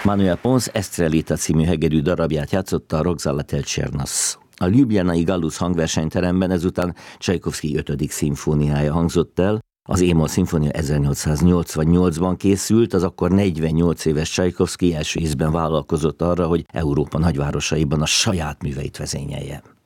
Manuel Pons Estrelita című hegedű darabját játszotta a Roxana Csernasz. A ljubljanai Gallus hangversenyteremben ezután Csajkovszky 5. szimfóniája hangzott el. Az E-moll szimfónia 1888-ban készült, az akkor 48 éves Csajkovszky első ízben vállalkozott arra, hogy Európa nagyvárosaiban a saját műveit vezényelje.